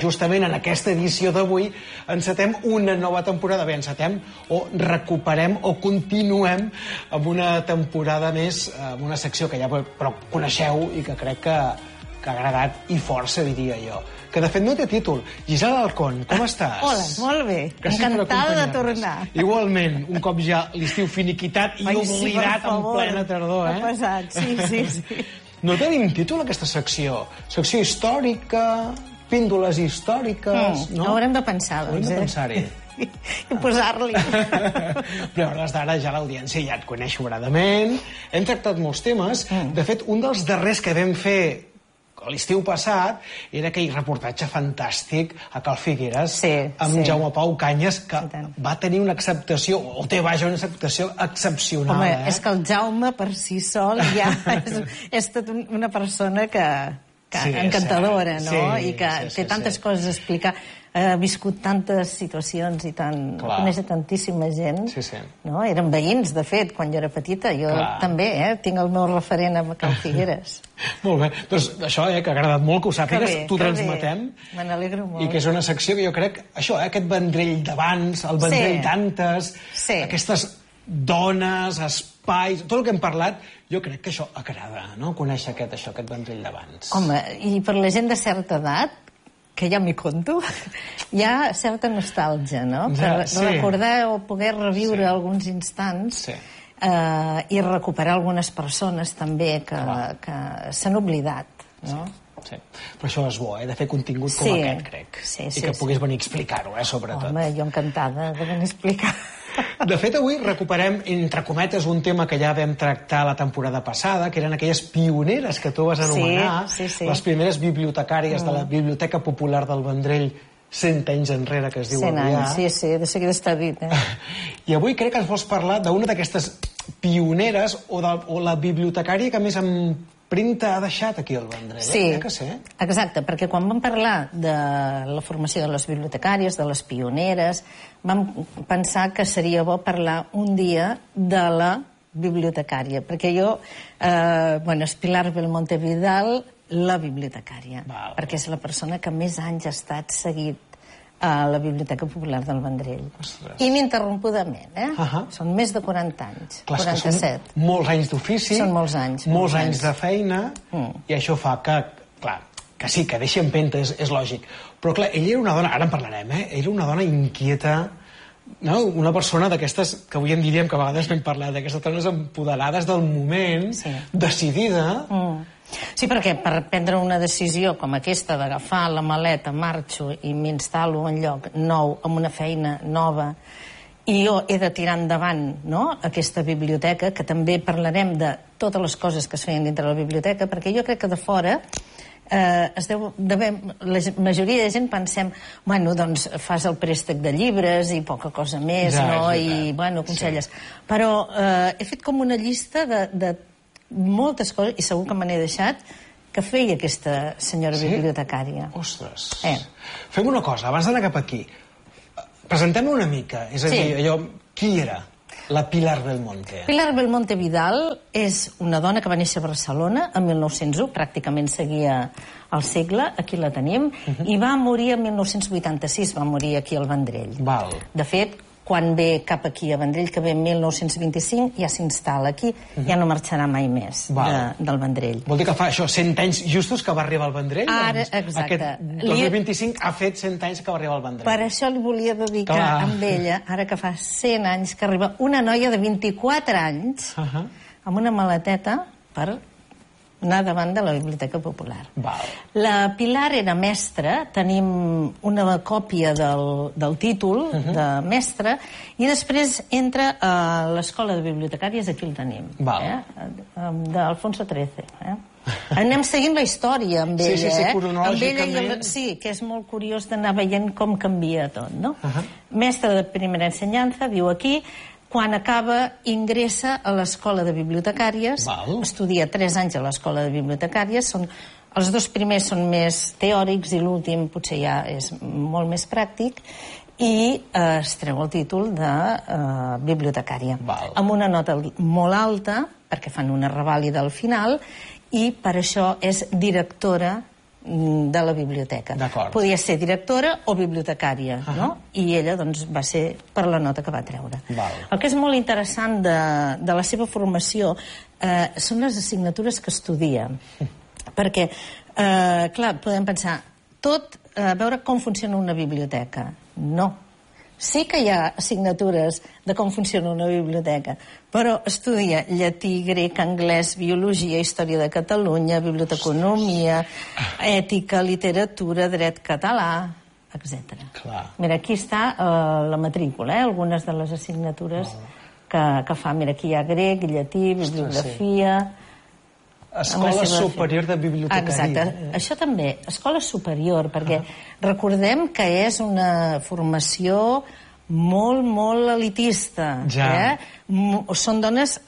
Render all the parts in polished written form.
justament en aquesta edició d'avui encetem una nova temporada. Bé, encetem o recuperem o continuem amb una temporada més, amb una secció que ja però coneixeu i que crec que ha agradat i força, diria jo. Que de fet no té títol. Gisela Alcón, com estàs? Hola, molt bé. Encantada de tornar. Igualment, un cop ja l'estiu finiquitat i oblidat en plena tardor, eh? Ha passat, sí. No tenim títol, aquesta secció. Secció històrica, píndoles històriques, no? Haurem de pensar, doncs, Haurem de pensar-hi. I posar-li. Però a hores d'ara ja l'audiència ja et coneix sobradament. Hem tractat molts temes. De fet, un dels darrers que vam fer l'estiu passat era aquell reportatge fantàstic a Cal Figueres amb Jaume Pau Cañas, que va tenir una acceptació, o té, vaja, una acceptació excepcional. Home, és que el Jaume per si sol ja és tota una persona encantadora, no? I que té tantes coses a explicar. Ha viscut tantes situacions i coneix tantíssima gent. Eren veïns, de fet, quan jo era petita. Jo també tinc el meu referent a Cal Figueres. Molt bé. Doncs això, que ha agradat molt que ho sàpigues, t'ho transmetem. Me n'alegro molt. I que és una secció que jo crec, això, aquest vendrell d'abans, el vendrell d'antes, aquestes dones, espais, tot el que hem parlat, jo crec que això agrada, no?, conèixer aquest vendrell d'abans. Home, i per la gent de certa edat, que ja m'hi conto, hi ha certa nostàlgia, no? Per recordar o poder reviure alguns instants i recuperar algunes persones també que s'han oblidat, no? Sí, però això és bo, de fer contingut com aquest, crec. I que puguis venir a explicar-ho, sobretot. Home, jo encantada de venir a explicar. De fet, avui recuperem, entre cometes, un tema que ja vam tractar la temporada passada, que eren aquelles pioneres que tu vas anomenar, les primeres bibliotecàries de la Biblioteca Popular del Vendrell 100 anys enrere, que es diu avui. 100 anys, sí, de seguida està dit. I avui crec que ens vols parlar d'una d'aquestes pioneres o la bibliotecària que més empremta ha deixat aquí al Vendrell. Sí, exacte, perquè quan vam parlar de la formació de les bibliotecàries, de les pioneres, vam pensar que seria bo parlar un dia de la bibliotecària, perquè jo, és Pilar Belmonte Vidal, la bibliotecària, perquè és la persona que més anys ha estat seguit a la Biblioteca Popular del Vendrell. Ininterrompudament, Són més de 40 anys. 47. Són molts anys d'ofici. Són molts anys. Molts anys de feina, i això fa que, clar, que sí, que deixi empenta, és lògic. Però, clar, ella era una dona, ara en parlarem, era una dona inquieta, una persona d'aquestes, que avui en diríem que a vegades n'hem parlat, d'aquestes dones empoderades del moment, decidida. Sí, perquè per prendre una decisió com aquesta d'agafar la maleta, marxo i m'instal·lo en lloc nou, amb una feina nova, i jo he de tirar endavant aquesta biblioteca, que també parlarem de totes les coses que es feien dintre la biblioteca, perquè jo crec que de fora la majoria de gent pensem, doncs fas el préstec de llibres i poca cosa més, i aconselles. Però he fet com una llista de moltes coses, i segur que me n'he deixat, que feia aquesta senyora bibliotecària. Ostres! Fem una cosa, abans d'anar cap aquí, presentem una mica, és a dir, qui era la Pilar Belmonte? Pilar Belmonte Vidal és una dona que va néixer a Barcelona en 1901, pràcticament seguia el segle, aquí la tenim, i va morir en 1986, va morir aquí al Vendrell. De fet, quan ve cap aquí a Vendrell, que ve en 1925, ja s'instal·la aquí, ja no marxarà mai més del Vendrell. Vol dir que fa això, 100 anys justos que va arribar al Vendrell? Ara, exacte. Aquest 2025 ha fet 100 anys que va arribar al Vendrell. Per això li volia dedicar amb ella, ara que fa 100 anys que arriba, una noia de 24 anys, amb una maleteta per anar davant de la Biblioteca Popular. La Pilar era mestra, tenim una còpia del títol de mestra, i després entra a l'Escola de Bibliotecàries, aquí el tenim, d'Alfonso XIII. Anem seguint la història amb ella. Sí, cronològicament. Sí, que és molt curiós d'anar veient com canvia tot, no? Mestra de primera ensenyança, viu aquí. Quan acaba, ingressa a l'Escola de Bibliotecàries, estudia 3 anys a l'Escola de Bibliotecàries, els 2 primers són més teòrics i l'últim potser ja és molt més pràctic, i es treu el títol de bibliotecària, amb una nota molt alta, perquè fan una revàlida al final, i per això és directora de la biblioteca. Podia ser directora o bibliotecària, no? I ella doncs, va ser per la nota que va treure. El que és molt interessant de la seva formació són les assignatures que estudia. Perquè, clar, podem pensar tot a veure com funciona una biblioteca. No. Sí que hi ha assignatures de com funciona una biblioteca, però estudia llatí, grec, anglès, biologia, història de Catalunya, biblioteconomia, ètica, literatura, dret català, etc. Mira, aquí està la matrícula, algunes de les assignatures que fa. Mira, aquí hi ha grec, llatí, bibliografia... Escola Superior de Bibliotecaria. Exacte, això també, escola superior, perquè recordem que és una formació molt, molt elitista. Són dones,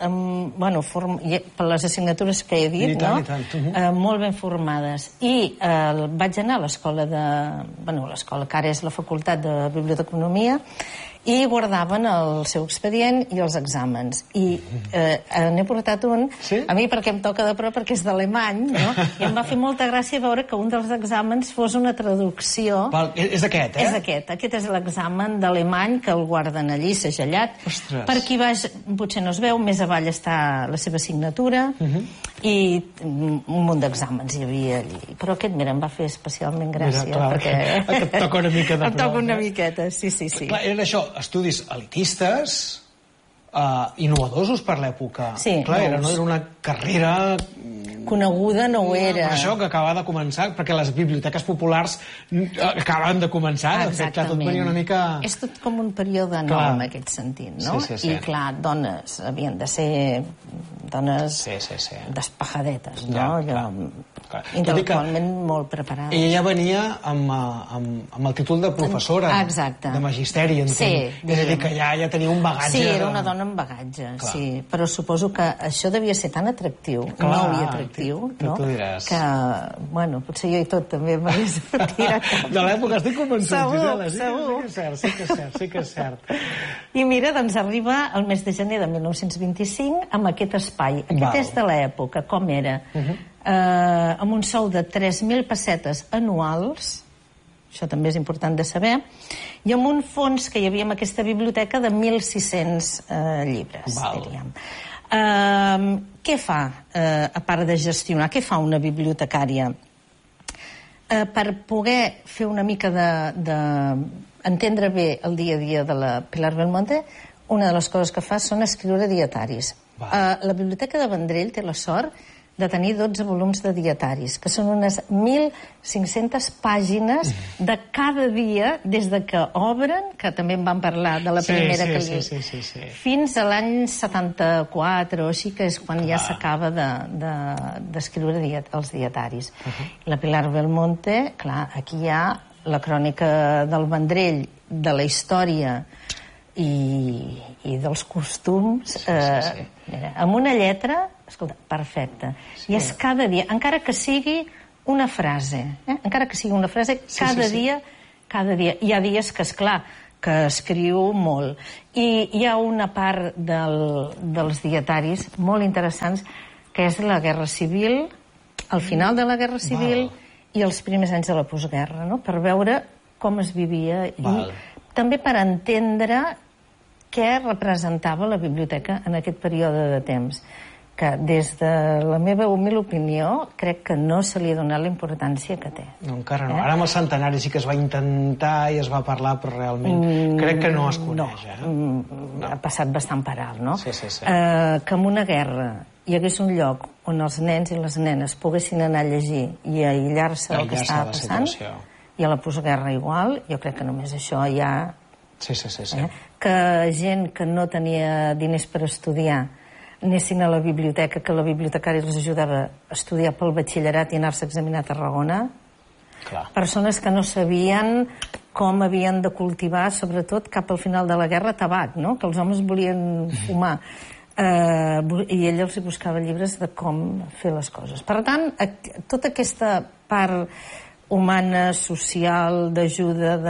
per les assignatures que he dit, molt ben formades. I vaig anar a l'escola que ara és la Facultat de Biblioteconomia, i guardaven el seu expedient i els exàmens. I n'he portat un, a mi perquè em toca de prop, perquè és d'alemany, i em va fer molta gràcia veure que un dels exàmens fos una traducció. És aquest, És aquest. Aquest és l'examen d'alemany, que el guarden allí, segellat. Per qui baix, potser no es veu, més avall està la seva assignatura, i un munt d'exàmens hi havia allí. Però aquest, mira, em va fer especialment gràcia, perquè... Et toca una mica de prop. Em toca una miqueta, sí. Clar, era això, estudis elitistes, innovadosos per l'època. Sí. Clar, era una carrera... coneguda no ho era. Això que acaba de començar, perquè les biblioteques populars acaben de començar. De fet, clar, tot venia una mica... És tot com un període nou, en aquest sentit, no? I, clar, dones havien de ser dones despajadetes, no? Intel·lectualment molt preparades. I ella venia amb el títol de professora, de magisteri, entenc. És a dir, que ja tenia un bagatge... Sí, era una dona amb bagatge, sí. Però suposo que això devia ser tan atractiu, nou i atractiu, no? Que, bueno, potser jo i tot també m'hagués tirat cap. De l'època estic convençut, Gisela. Segur. Sí que és cert. I mira, doncs arriba el mes de gener de 1925 amb aquest espai. Aquest és de l'època, com era? Amb un sou de 3.000 pessetes anuals, això també és important de saber, i amb un fons que hi havia en aquesta biblioteca de 1.600 llibres, diríem. Què fa, a part de gestionar? Què fa una bibliotecària? Per poder fer una mica d'entendre bé el dia a dia de la Pilar Belmonte, una de les coses que fa són escriure dietaris. La Biblioteca de Vendrell té la sort de tenir 12 volums de dietaris, que són unes 1.500 pàgines de cada dia, des de que obren, que també en vam parlar de la primera que li... fins a l'any 74 o així, que és quan ja s'acaba d'escriure els dietaris. La Pilar Belmonte, clar, aquí hi ha la crònica del Vendrell, de la història i dels costums, amb una lletra, escolta, perfecta. I és cada dia, encara que sigui una frase, cada dia, hi ha dies que, esclar, que escriu molt. I hi ha una part dels dietaris molt interessants, que és la Guerra Civil, al final de la Guerra Civil i els primers anys de la postguerra, per veure com es vivia i també per entendre què representava la biblioteca en aquest període de temps, que des de la meva humil opinió crec que no se li ha donat la importància que té. No, encara no. Ara amb el centenari sí que es va intentar i es va parlar, però realment crec que no es coneix. Ha passat bastant per alt, no? Que en una guerra hi hagués un lloc on els nens i les nenes poguessin anar a llegir i a aïllar-se del que estava passant, i a la postguerra igual, jo crec que només això ja... Que gent que no tenia diners per estudiar anessin a la biblioteca, que la bibliotecària els ajudava a estudiar pel batxillerat i anar-se a examinar a Tarragona. Persones que no sabien com havien de cultivar, sobretot cap al final de la guerra, tabac, que els homes volien fumar. I ell els buscava llibres de com fer les coses. Per tant, tota aquesta part humana, social, d'ajuda,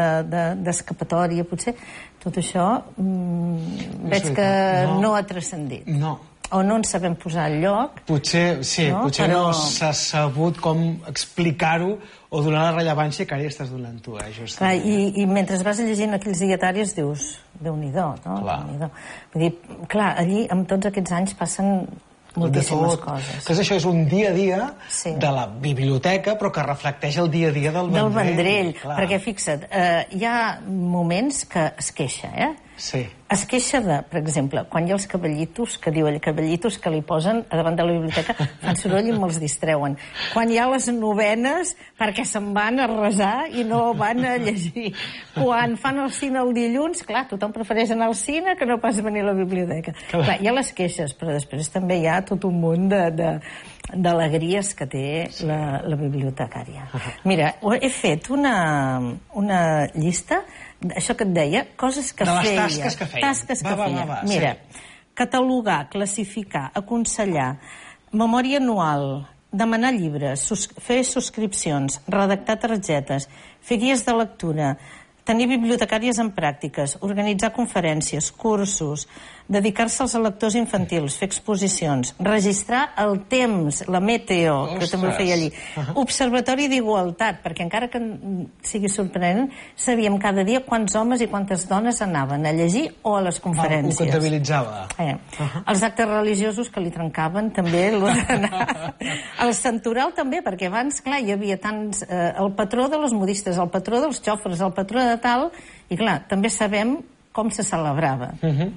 d'escapatòria, potser, tot això veig que no ha transcendit. No. o no ens sabem posar al lloc. Potser, sí, potser no s'ha sabut com explicar-ho o donar la rellevància que ara hi estàs donant tu, justament. I mentre vas llegint aquells dietaris dius, Déu-n'hi-do, no? Déu-n'hi-do. Vull dir, clar, allí amb tots aquests anys passen moltíssimes coses. Que això és un dia a dia de la biblioteca, però que reflecteix el dia a dia del Vendrell. Del Vendrell, perquè fixa't, hi ha moments que es queixa, Sí. Es queixa de, per exemple, quan hi ha els cavallitos, que diu ell, cavallitos que li posen a davant de la biblioteca, fan soroll i me'ls distreuen. Quan hi ha les novenes, perquè se'n van a resar i no van a llegir. Quan fan el cine el dilluns, clar, tothom prefereix anar al cine que no pas venir a la biblioteca. Clar, hi ha les queixes, però després també hi ha tot un munt d'alegries que té la bibliotecària. Mira, he fet una llista, això que et deia, coses que feia. De les tasques que feia. Tasques que feia. Mira, catalogar, classificar, aconsellar, memòria anual, demanar llibres, fer subscripcions, redactar targetes, fer guies de lectura, tenir bibliotecàries en pràctiques, organitzar conferències, cursos, dedicar-se als lectors infantils, fer exposicions, registrar el temps, la meteo, que també ho feia allí, observatori d'igualtat, perquè encara que sigui sorprenent, sabíem cada dia quants homes i quantes dones anaven a llegir o a les conferències. Ho comptabilitzava. Els actes religiosos que li trencaven també l'ordenar. El santoral també, perquè abans, clar, hi havia tants... el patró de les modistes, el patró dels xòfers, el patró de tal, i clar, també sabem com se celebrava.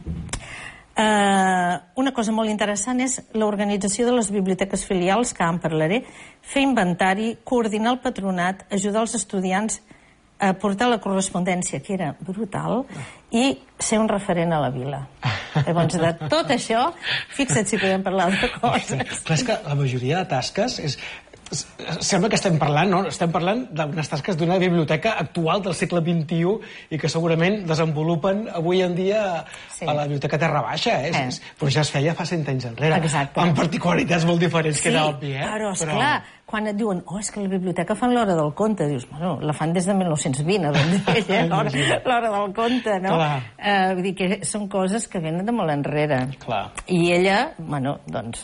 Una cosa molt interessant és l'organització de les biblioteques filials, que en parlaré, fer inventari, coordinar el patronat, ajudar els estudiants a portar la correspondència, que era brutal, i ser un referent a la vila. Llavors, de tot això, fixa't si podem parlar de coses. Clar, és que la majoria de tasques sembla que estem parlant, no? Estem parlant d'unes tasques d'una biblioteca actual del segle XXI i que segurament desenvolupen avui en dia a la Biblioteca Terra Baixa, però ja es feia fa 100 anys enrere. Amb particularitats molt diferents, que era obvi, Sí, però esclar, quan et diuen, és que la biblioteca fan l'hora del conte, dius, bueno, la fan des de 1920, l'hora del conte, no? Vull dir que són coses que venen de molt enrere. I ella, bueno, doncs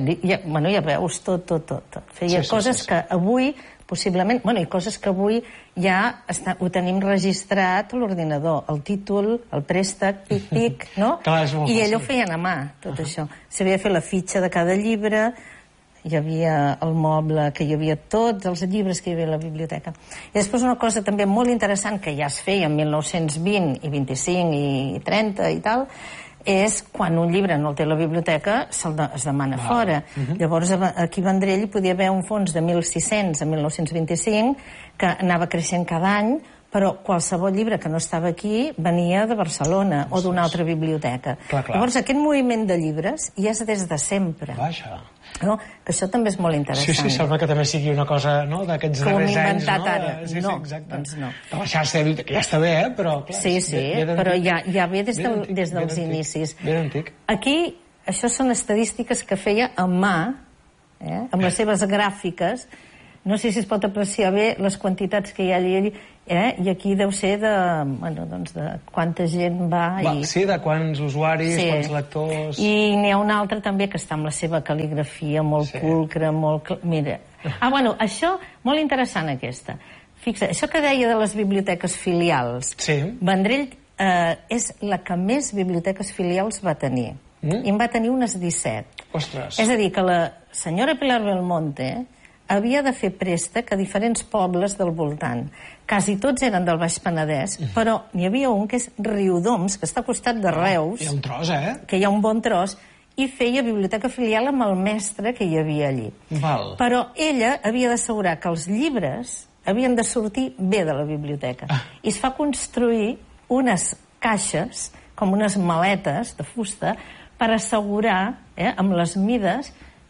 ja veus tot. Feia coses que avui, possiblement, bueno, i coses que avui ja ho tenim registrat a l'ordinador, el títol, el préstec, pic, no? I ella ho feien a mà, tot això. S'havia de fer la fitxa de cada llibre, hi havia el moble, que hi havia tots els llibres que hi havia a la biblioteca. I després una cosa també molt interessant, que ja es feia en 1920 i 25 i 30 i tal, és quan un llibre no el té a la biblioteca, es demana fora. Llavors, aquí a Vendrell hi podia haver un fons de 1.600 a 1925 que anava creixent cada any, però qualsevol llibre que no estava aquí venia de Barcelona o d'una altra biblioteca. Llavors, aquest moviment de llibres ja és des de sempre. No? Que això també és molt interessant. Sí, sembla que també sigui una cosa d'aquests darrers anys. Com inventat ara. No, doncs no. De la xarxa de biblioteca ja està bé, però... Sí, però ja ve des dels inicis. Ben antic. Aquí, això són estadístiques que feia a mà, amb les seves gràfiques. No sé si es pot apreciar bé les quantitats que hi ha allà, i aquí deu ser de quanta gent va. Sí, de quants usuaris, quants lectors... I n'hi ha una altra també que està amb la seva cal·ligrafia molt pulcra, molt... Mira. Bueno, això, molt interessant aquesta. Fixa, això que deia de les biblioteques filials. Vendrell és la que més biblioteques filials va tenir. I en va tenir unes 17. És a dir, que la senyora Pilar Belmonte havia de fer préstec a diferents pobles del voltant. Quasi tots eren del Baix Penedès, però n'hi havia un que és Riudoms, que està al costat de Reus. Hi ha un tros, que hi ha un bon tros, i feia biblioteca filial amb el mestre que hi havia allí. Però ella havia d'assegurar que els llibres havien de sortir bé de la biblioteca. I es fa construir unes caixes, com unes maletes de fusta, per assegurar, amb les mides,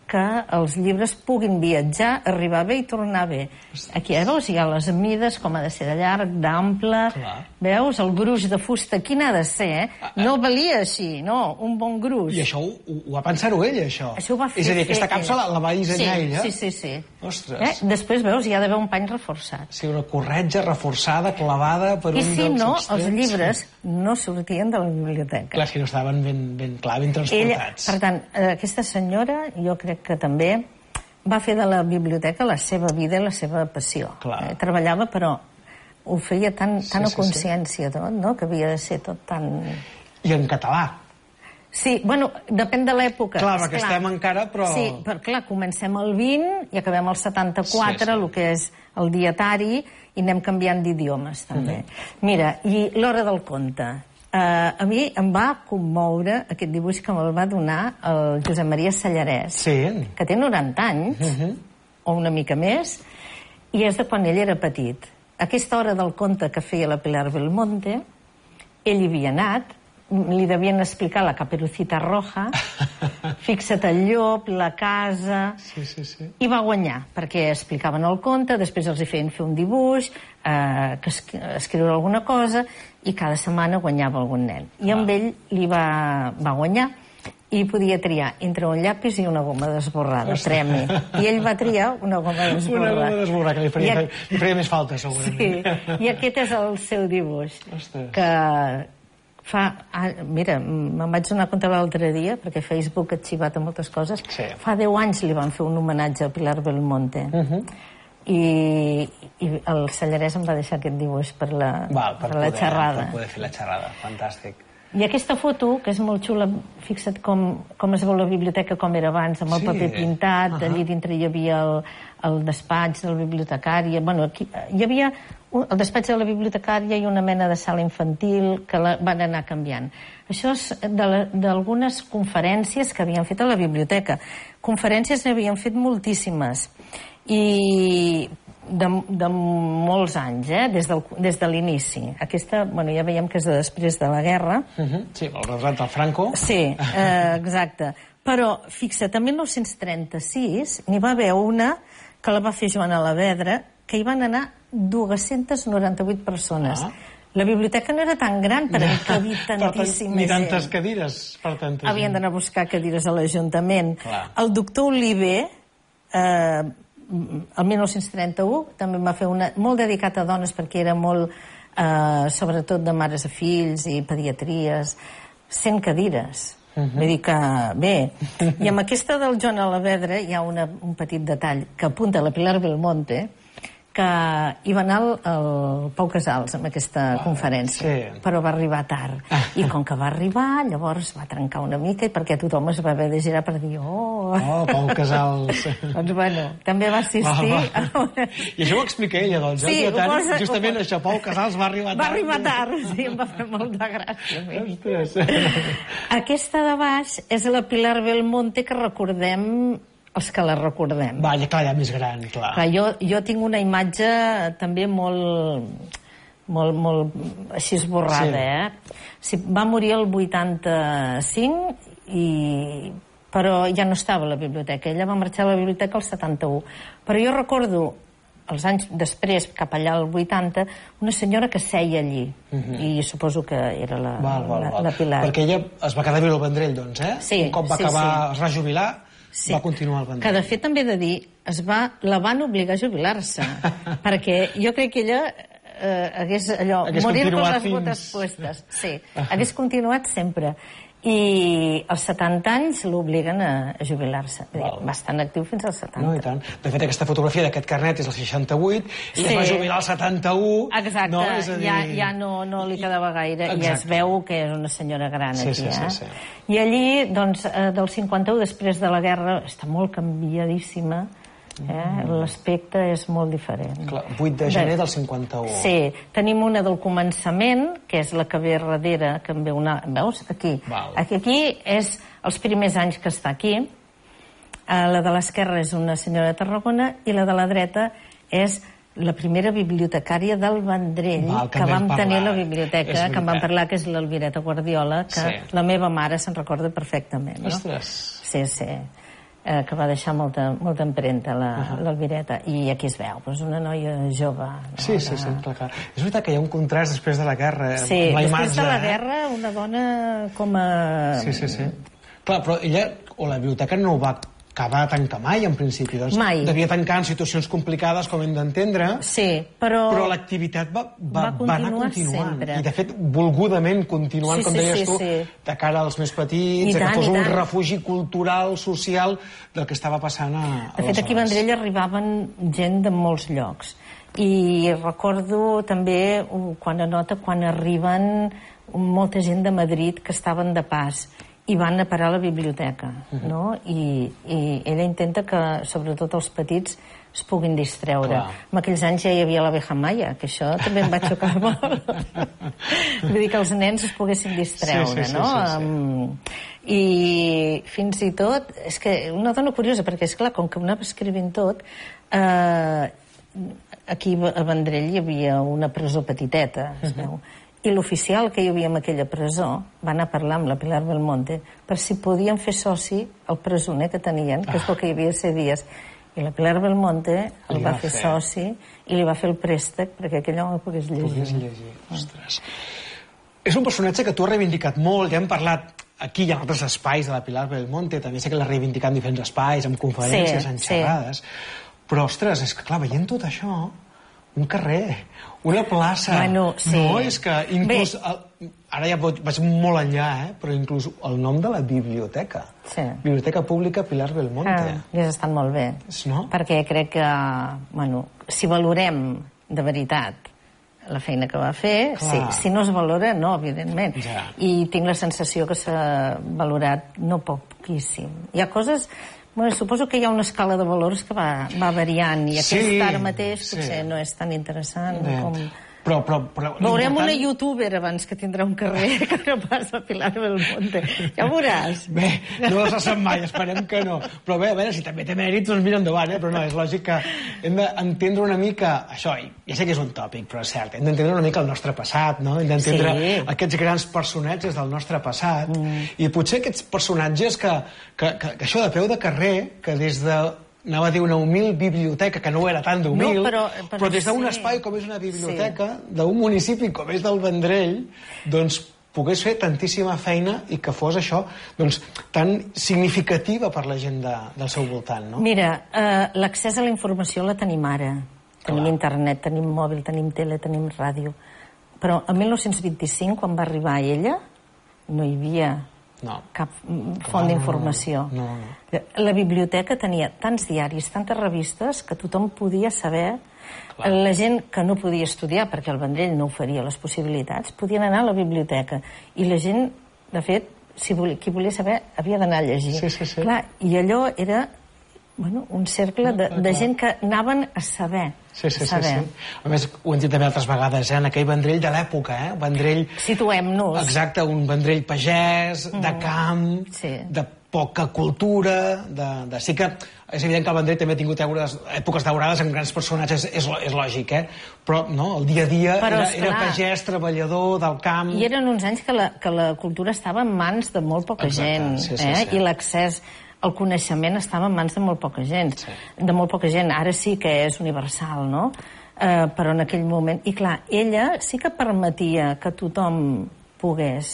que els llibres puguin viatjar, arribar bé i tornar bé. Aquí, veus, hi ha les mides, com ha de ser de llarg, d'ample, veus, el gruix de fusta, quin ha de ser, No valia així, no, un bon gruix. I això ho va pensar-ho ell, això? Això ho va fer. És a dir, aquesta càpsula la va dissenyar ella? Sí. Ostres. Després, veus, hi ha d'haver un pany reforçat. Sí, una corretja reforçada, clavada per un dels extrems. I si no, els llibres no sortien de la biblioteca. Clar, si no estaven ben transportats. Per tant, aquesta senyora, jo crec que també va fer de la biblioteca la seva vida i la seva passió. Treballava, però ho feia tan a consciència tot, no?, que havia de ser tot tan... I en català. Sí, bueno, depèn de l'època. Clar, perquè estem encara, però... Sí, però clar, comencem el 20 i acabem el 74, el que és el dietari, i anem canviant d'idiomes, també. Mira, i l'hora del conte. A mi em va commoure aquest dibuix que me'l va donar el Josep Maria Sallarès, que té 90 anys, o una mica més, i és de quan ell era petit. Aquesta hora del conte que feia la Pilar Belmonte, ell hi havia anat, li devien explicar la Caperucita Roja, Fixa't el llop, la casa... I va guanyar, perquè explicaven el conte, després els hi feien fer un dibuix, escriure alguna cosa, i cada setmana guanyava algun nen. I amb ell li va guanyar, i podia triar entre un llapis i una goma d'esborrada, premi. I ell va triar una goma d'esborrar. Una goma d'esborrar, que li faria més falta, segurament. Sí, i aquest és el seu dibuix, que... Mira, me'n vaig donar compte l'altre dia, perquè Facebook ha arxivat a moltes coses. Fa 10 anys li van fer un homenatge a Pilar Belmonte. I el Sallarès em va deixar aquest dibuix per la xerrada. Per poder fer la xerrada, fantàstic. I aquesta foto, que és molt xula, fixa't com es veu la biblioteca com era abans, amb el paper pintat, allí dintre hi havia el despatx de la bibliotecària, bueno, hi havia el despatx de la bibliotecària i una mena de sala infantil que van anar canviant. Això és d'algunes conferències que havien fet a la biblioteca. Conferències n'havien fet moltíssimes, i de molts anys, des de l'inici. Aquesta, bueno, ja veiem que és de després de la guerra. Sí, el retrat del Franco. Sí, exacte. Però, fixa't, en 1936 n'hi va haver una que la va fer Joan Alavedra, que hi van anar 298 persones. La biblioteca no era tan gran per encabir tantíssima gent. Ni tantes cadires per tanta gent. Havien d'anar a buscar cadires a l'Ajuntament. El doctor Oliver, el 1931, també va fer una molt dedicat a dones, perquè era molt, sobretot de mares a fills i pediatries, 100 cadires. Vull dir que, bé, i amb aquesta del Joan Alavedra hi ha un petit detall que apunta la Pilar Belmonte, que hi va anar el Pau Casals amb aquesta conferència, però va arribar tard. I com que va arribar, llavors va trencar una mica, i perquè tothom es va haver de girar per dir Pau Casals. Doncs bueno, també va assistir. I això ho explica ella, doncs. Justament això, Pau Casals va arribar tard. Va arribar tard, sí, em va fer molta gràcia. Aquesta de baix és la Pilar Belmonte, que recordem els que la recordem. Va, clar, ja més gran, clar. Jo tinc una imatge també molt així esborrada, Va morir el 85, però ja no estava a la biblioteca. Ella va marxar a la biblioteca el 71. Però jo recordo, els anys després, cap allà al 80, una senyora que seia allí. I suposo que era la Pilar. Perquè ella es va quedar a viure al Vendrell, doncs, eh? Sí. Un cop va acabar, es va jubilar, va continuar al Vendrell. Que de fet també he de dir, la van obligar a jubilar-se, perquè jo crec que ella hagués morir con les botes puestes. Sí, hagués continuat sempre. I als 70 anys l'obliguen a jubilar-se. Va estar en actiu fins als 70. No, i tant. De fet, aquesta fotografia d'aquest carnet és el 68, i es va jubilar al 71. Exacte, ja no li quedava gaire, i es veu que és una senyora gran aquí. I allí, doncs, del 51, després de la guerra, està molt canviadíssima. L'aspecte és molt diferent. 8 de gener del 51. Sí, tenim una del començament, que és la que ve darrere, que en ve una... Veus? Aquí. Aquí és els primers anys que està aquí. La de l'esquerra és una senyora de Tarragona, i la de la dreta és la primera bibliotecària del Vendrell, que vam tenir a la biblioteca, que en vam parlar, que és l'Alvireta Guardiola, que la meva mare se'n recorda perfectament. Ostres! Sí. que va deixar molta empremta, l'Albireta, i aquí es veu, una noia jove. Sí, clar. És veritat que hi ha un contrast després de la guerra. Sí, després de la guerra, una dona com a... Sí. Clar, però ella, o la biblioteca no ho va acabar de tancar mai, en principi. Mai. Devia tancar en situacions complicades, com hem d'entendre. Sí, però l'activitat va anar continuant. Sempre. I, de fet, volgudament continuant, com deies tu, de cara als més petits, que fos un refugi cultural, social, del que estava passant a De fet, aquí a Vendrell arribaven gent de molts llocs. I recordo també, quan arriben molta gent de Madrid que estaven de pas i van a parar a la biblioteca, no? I ella intenta que, sobretot els petits, es puguin distreure. En aquells anys ja hi havia l'abeja Maya, que això també em va xocar molt. Vull dir que els nens es poguessin distreure, no? I fins i tot... És que una dona curiosa, perquè, esclar, com que anava escrivint tot, aquí a Vendrell hi havia una presó petiteta, es veu, i l'oficial que hi havia en aquella presó va anar a parlar amb la Pilar Belmonte per si podien fer soci el presoner que tenien, que és el que hi havia a Dies. I la Pilar Belmonte el va fer soci i li va fer el préstec perquè aquell home pogués llegir. Ostres. És un personatge que tu has reivindicat molt, ja hem parlat aquí i en altres espais de la Pilar Belmonte, també sé que l'ha reivindicat en diferents espais, en conferències, en xerrades, però, ostres, és que clar, veient tot això, un carrer, una plaça... No, és que inclús... Ara ja vaig molt enllà, però inclús el nom de la biblioteca. Biblioteca Pública Pilar Belmonte. Hauria estat molt bé. Perquè crec que, si valorem de veritat la feina que va fer, si no es valora, no, evidentment. I tinc la sensació que s'ha valorat no poquíssim. Hi ha coses... Suposo que hi ha una escala de valors que va variant i aquest ara mateix potser no és tan interessant com... Veurem una youtuber abans que tindrà un carrer que no passa a Pilar Belmonte. Ja ho veuràs. Bé, no se sap mai, esperem que no. Però bé, a veure, si també té mèrits, doncs mira endavant, però no, és lògic que hem d'entendre una mica això, ja sé que és un tòpic, però és cert, hem d'entendre una mica el nostre passat, no? Hem d'entendre aquests grans personatges del nostre passat i potser aquests personatges que això de peu de carrer, que des de anava a dir una humil biblioteca, que no ho era tan d'humil, però des d'un espai com és una biblioteca, d'un municipi com és del Vendrell, doncs pogués fer tantíssima feina i que fos això tan significativa per la gent del seu voltant, no? Mira, l'accés a la informació la tenim ara. Tenim internet, tenim mòbil, tenim tele, tenim ràdio. Però el 1925, quan va arribar ella, no hi havia cap font d'informació. La biblioteca tenia tants diaris, tantes revistes, que tothom podia saber. La gent que no podia estudiar, perquè el Vendrell no oferia les possibilitats, podien anar a la biblioteca. I la gent, de fet, qui volia saber, havia d'anar a llegir. I allò era un cercle de gent que anaven a saber. A més, ho hem dit també altres vegades, en aquell Vendrell de l'època, Vendrell... Situem-nos. Exacte, un Vendrell pagès, de camp, de poca cultura, sí que és evident que el Vendrell també ha tingut èpoques daurades amb grans personatges, és lògic, però el dia a dia era pagès, treballador, del camp... I eren uns anys que la cultura estava en mans de molt poca gent, i l'accés... El coneixement estava en mans de molt poca gent. Ara sí que és universal, no? Però en aquell moment... I clar, ella sí que permetia que tothom pogués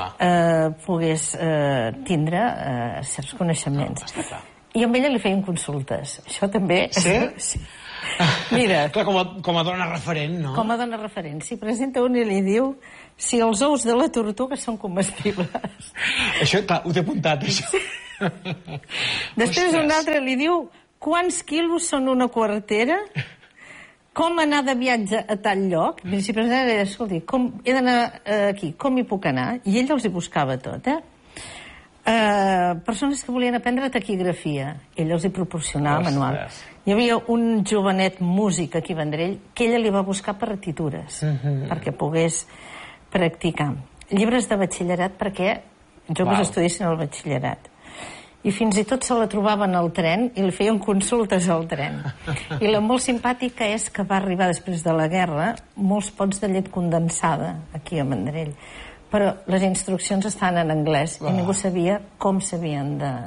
tindre certs coneixements. I amb ella li feien consultes. Això també... Sí? Mira... Com a dona referent, no? Com a dona referent. Si presenta un i li diu si els ous de la tortuga són comestibles. Això, clar, ho t'he apuntat, això. Després un altre li diu quants quilos són una quartera, com anar de viatge a tal lloc. Si presenta, escolti, he d'anar aquí, com hi puc anar? I ell els hi buscava tot, persones que volien aprendre taquigrafia, ell els hi proporcionava manual. Hi havia un jovenet músic aquí a Vendrell que ella li va buscar partitures perquè pogués practicar. Llibres de batxillerat perquè joves estudiessin el batxillerat. I fins i tot se la trobaven al tren i li feien consultes al tren. I la molt simpàtica és que va arribar després de la guerra molts pots de llet condensada aquí a Vendrell. Però les instruccions estan en anglès i ningú sabia com s'havien de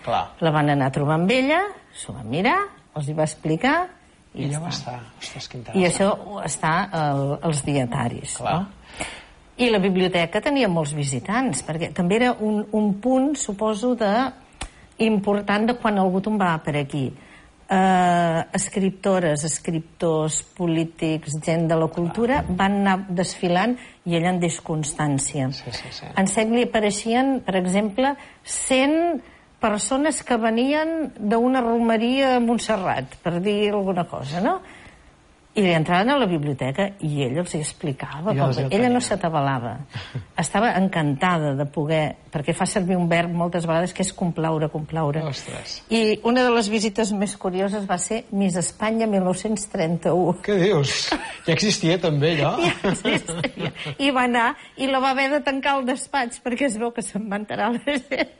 La van anar a trobar amb ella, s'ho van mirar, els hi va explicar i ja va estar. Ostres, que interessant. I això està als dietaris. No? I la biblioteca tenia molts visitants, perquè també era un punt, suposo, important de quan algú tombava per aquí. Escriptores, escriptors, polítics, gent de la cultura van anar desfilant i ella en deixa constància. En sec li apareixien, per exemple, 100 persones que venien d'una romeria a Montserrat, per dir alguna cosa, no? I li entraven a la biblioteca i ell els hi explicava. Ella no s'atabalava. Estava encantada de poder... Perquè fa servir un verb moltes vegades que és complaure. Ostres. I una de les visites més curioses va ser Miss Espanya 1931. Què dius? Ja existia també, allò? Ja existia. I va anar i la va haver de tancar al despatx perquè es veu que se'n va enterar la gent.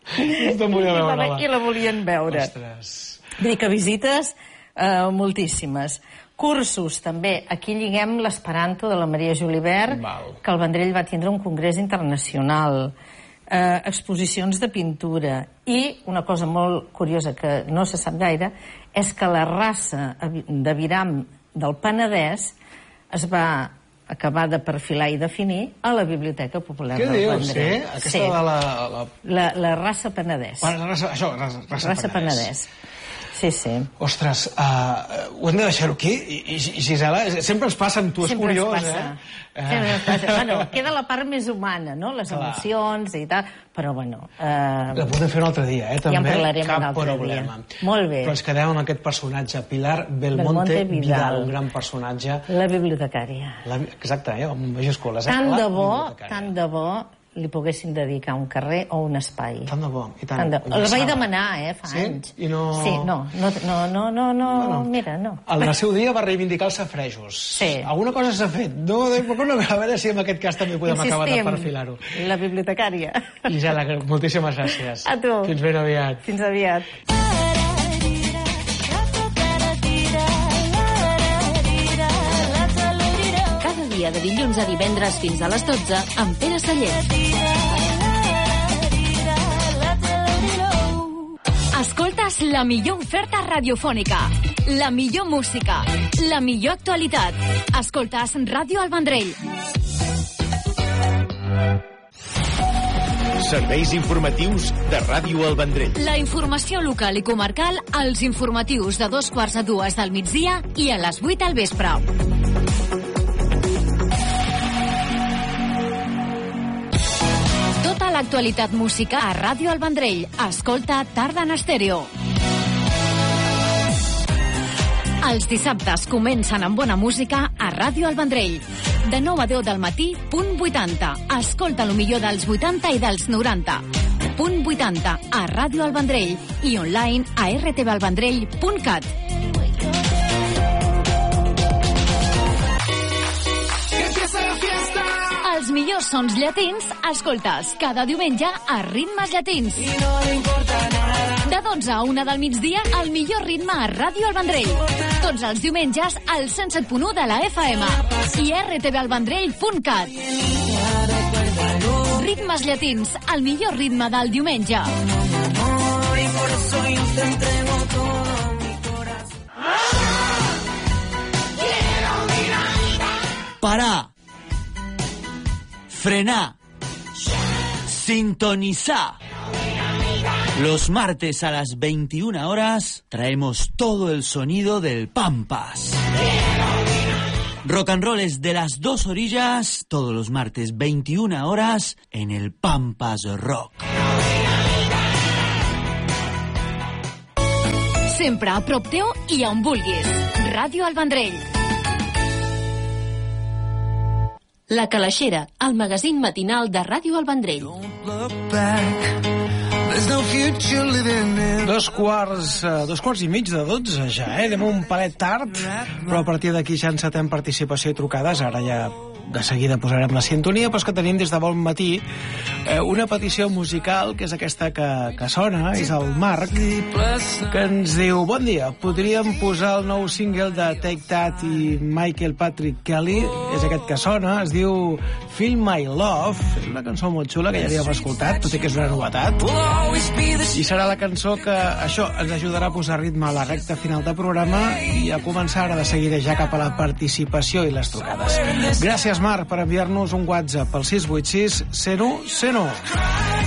I la volien veure. Ostres. Vull dir que visites moltíssimes. Cursos, també. Aquí lliguem l'esperanto de la Maria Julivert, que el Vendrell va tindre un congrés internacional. Exposicions de pintura. I una cosa molt curiosa que no se sap gaire és que la raça d'aviram del Penedès es va acabar de perfilar i definir a la Biblioteca Popular del Vendrell. Què dius? Aquesta de la raça Penedès. Raça Penedès. Sí. Ostres, ho hem de deixar-ho aquí. I Gisela, sempre ens passa amb tu, és curiós, Sempre ens passa. Bueno, queda la part més humana, no? Les emocions i tal, però bueno... La podem fer un altre dia, també. Ja en parlarem un altre dia. Molt bé. Però ens quedem amb aquest personatge, Pilar Belmonte Vidal, un gran personatge. La bibliotecària. Exacte, amb majúscules. Tant de bo li poguessin dedicar un carrer o un espai. Tant de bo, i tant. El vaig demanar, fa anys. I no... Sí, no, mira, no. En el seu dia va reivindicar els safrejos. Sí. Alguna cosa s'ha fet. No, a veure si en aquest cas també podem acabar de perfilar-ho. La bibliotecària. Gisela, moltíssimes gràcies. A tu. Fins ben aviat. Fins aviat. De dilluns a divendres fins a les 12 amb Pere Sallent. Escoltes la millor oferta radiofònica, la millor música, la millor actualitat. Escoltes Ràdio El Vendrell. Serveis informatius de Ràdio El Vendrell. La informació local i comarcal als informatius de 2:45 del migdia i a les 8 al vespre. Tota l'actualitat musical a Ràdio El Vendrell. Escolta Tarda en Estèreo. Els dissabtes comencen amb bona música a Ràdio El Vendrell. De 9 a 10 del matí, punt 80. Escolta el millor dels 80 i dels 90. Punt 80 a Ràdio El Vendrell i online a rtvalvendrell.cat. Els millors sons llatins escoltes cada diumenge a Ritmes Llatins. De 12 a 1 del migdia, el millor ritme a Ràdio El Vendrell. Tots els diumenges al 107.1 de la FM i rtvalvendrell.cat. Ritmes Llatins, el millor ritme del diumenge. Parar. Frenar, sintonizar. Los martes a las 21 horas traemos todo el sonido del Pampas. Rock and roll es de las dos orillas, todos los martes 21 horas en el Pampas Rock. Sempre a prop teu i on vulguis. Ràdio El Vendrell. La Calaixera, el magazín matinal de Ràdio El Vendrell. 2:45 ja, Anem un palet tard, però a partir d'aquí ja encetem participació i trucades. Ara ja de seguida posarem la sintonia, però és que tenim des de bon matí una petició musical, que és aquesta que sona, és el Marc, que ens diu: bon dia, podríem posar el nou single de Take That i Michael Patrick Kelly, és aquest que sona, es diu Feel My Love, és una cançó molt xula que ja havíem escoltat, tot i que és una novetat. I serà la cançó que això ens ajudarà a posar ritme a la recta final del programa i a començar ara de seguida ja cap a la participació i les trucades. Gràcies, Marc, per enviar-nos un WhatsApp al 686 01 101.